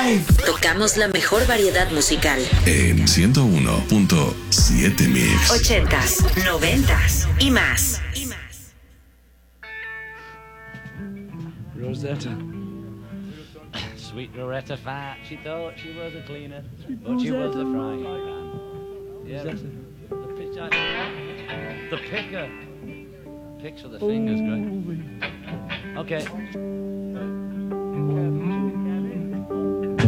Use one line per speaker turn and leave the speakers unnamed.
Tocamos la mejor variedad musical.
En 101.7 Mix.
80s, 90s y más.
Rosetta. Sweet Rosetta Fat. She thought she was a cleaner, but she was a frying pan. Yeah, the pitch. The picker. Picks for the fingers, great. Okay.